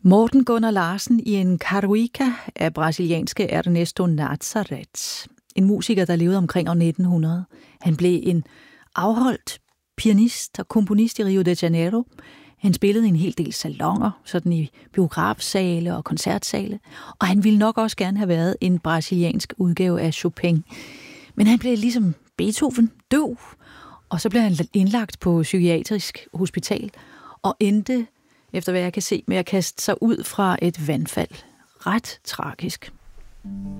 Morten Gunnar Larsen i en Caruica af brasilianske Ernesto Nazareth. En musiker, der levede omkring år 1900. Han blev en afholdt pianist og komponist i Rio de Janeiro. Han spillede en hel del salonger, sådan i biografsale og koncertsale. Og han ville nok også gerne have været en brasiliansk udgave af Chopin. Men han blev ligesom Beethoven døv. Og så blev han indlagt på psykiatrisk hospital og endte, efter hvad jeg kan se, med at kaste sig ud fra et vandfald. Ret tragisk.